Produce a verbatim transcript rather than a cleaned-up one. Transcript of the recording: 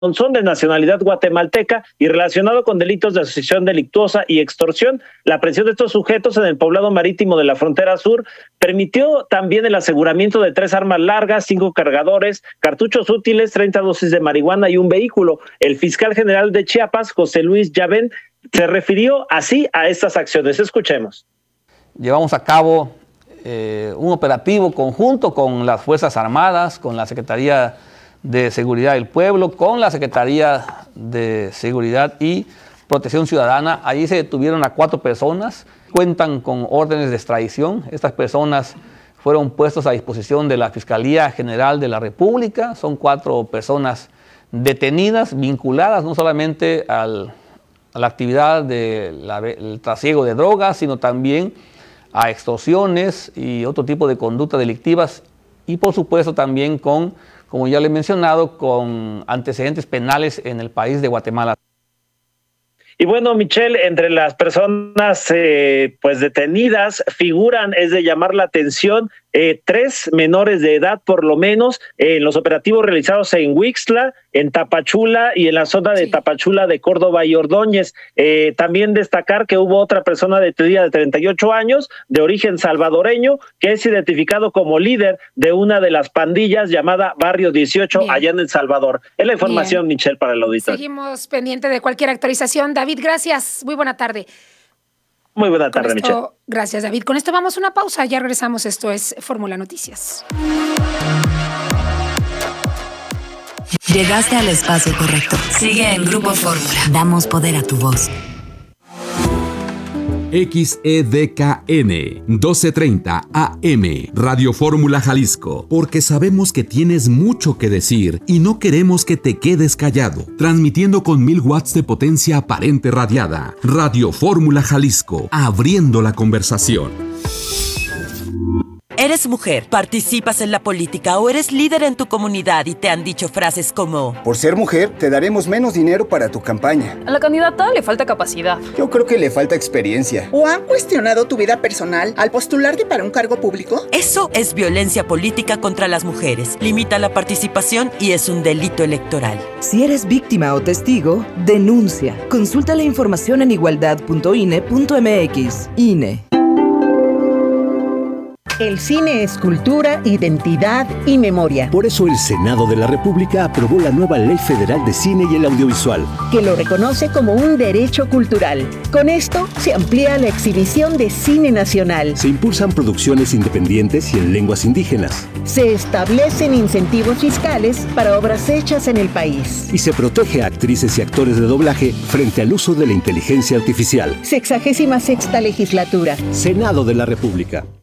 son de nacionalidad guatemalteca y relacionado con delitos de asociación delictuosa y extorsión. La aprehensión de estos sujetos en el poblado marítimo de la frontera sur permitió también el aseguramiento de tres armas largas, cinco cargadores, cartuchos útiles, treinta dosis de marihuana y un vehículo. El fiscal general de Chiapas, José Luis Llavén, se refirió así a estas acciones. Escuchemos. Llevamos a cabo eh, un operativo conjunto con las Fuerzas Armadas, con la Secretaría de Seguridad del Pueblo, con la Secretaría de Seguridad y Protección Ciudadana. Allí se detuvieron a cuatro personas, cuentan con órdenes de extradición. Estas personas fueron puestas a disposición de la Fiscalía General de la República. Son cuatro personas detenidas, vinculadas no solamente al, a la actividad del trasiego de drogas, sino también a extorsiones y otro tipo de conductas delictivas, y por supuesto también con, como ya le he mencionado, con antecedentes penales en el país de Guatemala. Y bueno, Michelle, entre las personas eh, pues detenidas figuran, es de llamar la atención, eh, tres menores de edad por lo menos, eh, en los operativos realizados en Huixtla, en Tapachula y en la zona de sí. Tapachula de Córdoba y Ordóñez. Eh, también destacar que hubo otra persona detenida de treinta y ocho años, de origen salvadoreño, que es identificado como líder de una de las pandillas llamada Barrio dieciocho, bien, allá en El Salvador. Es la información, bien, Michelle, para el auditorio. Seguimos pendiente de cualquier actualización. David, gracias. Muy buena tarde. Muy buena tarde, esto, Michelle. Gracias, David. Con esto vamos a una pausa. Ya regresamos. Esto es Fórmula Noticias. Llegaste al espacio correcto. Sigue en Grupo Fórmula. Damos poder a tu voz. X E D K N doce treinta A M Radio Fórmula Jalisco, porque sabemos que tienes mucho que decir y no queremos que te quedes callado. Transmitiendo con mil watts de potencia aparente radiada. Radio Fórmula Jalisco, abriendo la conversación. ¿Eres mujer, participas en la política o eres líder en tu comunidad y te han dicho frases como: por ser mujer, te daremos menos dinero para tu campaña? A la candidata le falta capacidad. Yo creo que le falta experiencia. ¿O han cuestionado tu vida personal al postularte para un cargo público? Eso es violencia política contra las mujeres. Limita la participación y es un delito electoral. Si eres víctima o testigo, denuncia. Consulta la información en igualdad punto I N E punto M X. I N E. El cine es cultura, identidad y memoria. Por eso el Senado de la República aprobó la nueva Ley Federal de Cine y el Audiovisual, que lo reconoce como un derecho cultural. Con esto se amplía la exhibición de cine nacional. Se impulsan producciones independientes y en lenguas indígenas. Se establecen incentivos fiscales para obras hechas en el país. Y se protege a actrices y actores de doblaje frente al uso de la inteligencia artificial. Sexagésima sexta legislatura. Senado de la República.